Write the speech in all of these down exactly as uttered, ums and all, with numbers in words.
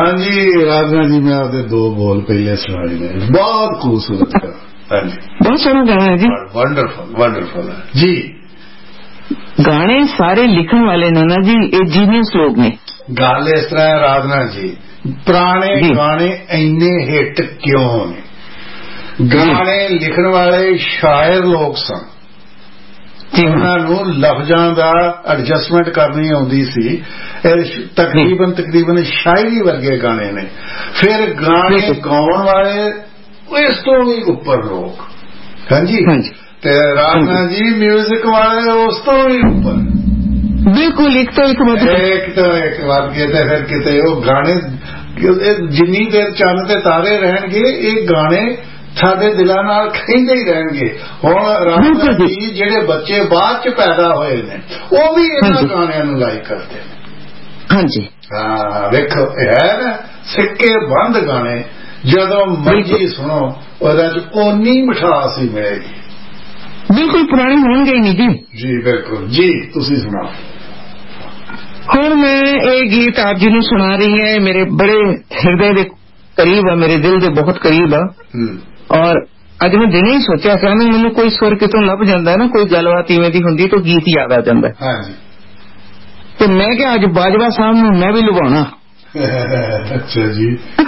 हाँ जी राजना जी, मैं आपके दो बोल पहले सुनाए ने, बहुत खूबसूरत गाना। हाँ जी, बहुत सोहना गाना है जी, वंडरफुल वंडरफुल है जी। गाने सारे लिखण वाले ने ना जी, ये जीनियस लोग ने। गल इस तरह है राजना जी, पुराने गाने इन्ने हिट क्यों ने? गाने लिखण वाले शायर लोग सन, उन्होंने लफ्जां दा एडजस्टमेंट करनी आउंदी सी। तकरीबन तकरीबन शायरी वर्गे गाने ने। फिर गाने गाउण वाले इस तो भी ऊपर लोग, हाँ जी, ते राजना जी म्यूजिक वाले उस तो भी ऊपर, बिल्कुल एक तो एक एक तो एक बार कहते फिर किते वो गाने जिन्नी देर चंद ते तारे रहणगे ये गाने साडे दिलां नाल खिंदे ही रहणगे। हुण राजा जी जिहड़े बच्चे बाद च पैदा होए ने वो भी इन्हां गाणियां नूं लाइक करदे ने। हाँ जी, हाँ वेखो है ना सिक्के बंद गाने, जदों मर्जी सुनो ओहदे च ओनी मिठास ही मिलेगी। बिल्कुल पुराने होणगे ही नहीं जी। जी बिल्कुल जी, तुसीं सुणाओ। हुण मैं ये गीत आप जी नूं सुना रही है, मेरे बड़े हृदय दे करीब है, मेरे दिल दे बहुत करीब है। और अज मैं दिन ही सोचा कि मैनू कोई सुर कितों लभ जाता है ना, कोई गलबात इवें दी हुंदी तो गीत याद आ जाता है। हाँ जी, तो मैं क्या अज बाजवा साहब नूं मैं भी लुभाना। अच्छा जी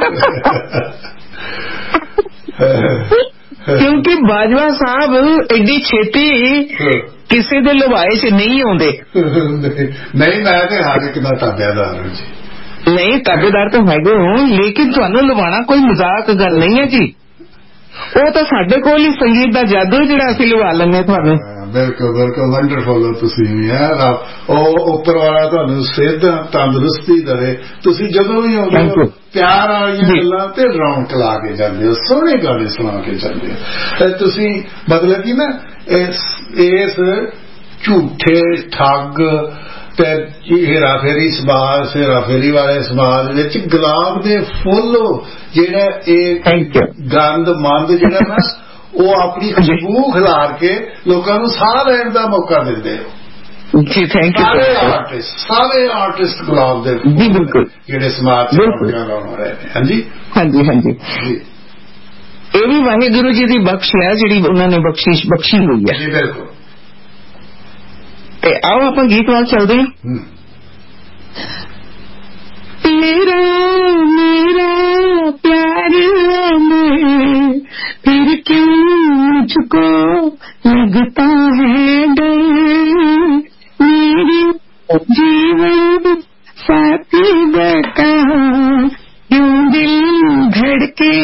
क्योंकि बाजवा साहब एडी छेती किसी दे लुभाए च नहीं आउंदे। नहीं मैं तो हर एक दा ताबेदार हूं जी। नहीं ताबेदार तो हैगे हो, लेकिन तुहानू लुभाना कोई मजाक गल नहीं है जी। वो तो साडे कोल ही संगीत दा जादू जिहड़ा असीं लुभा लैंदे तुहानू। बिल्कुल बिल्कुल वंडरफुल हो तुसीं भी है। उपर वाला तुहानू सेहत तंदुरुस्ती दे, तुसीं जदों भी आउंदे हो प्यार वालियां गल्लां ते रौनक ला के जांदे हो, सोहणे गाने सुणा के जांदे हो। तुसीं मतलब कि ना इस इस झूठे ठग ते हेरा फेरी समाज हेरा फेरी वाले समाज विच गुलाब दे फुल जिहड़ा एक गंद मंद जिहड़ा ना वो अपनी खुशबू खिलार के लोगों को साह लैण दा मौका दिंदे हो जी। Thank you. सारे आर्टिस्ट सारे आर्टिस्ट गुलाब दे बिल्कुल जिहड़े समाज च लाउण रहे ने। हाँ जी हाँ जी हाँ जी, ये भी वाहिगुरु जी की बख्श है जिहड़ी उन्होंने बख्शिश बख्शी हुई है जी। बिल्कुल। ते आओ आप गीत वाल चलते हैं। तेरा मेरा प्यार में फिर क्यों मुझको लगता है डर, मेरे जीवन साथी बता क्यों दिल धड़के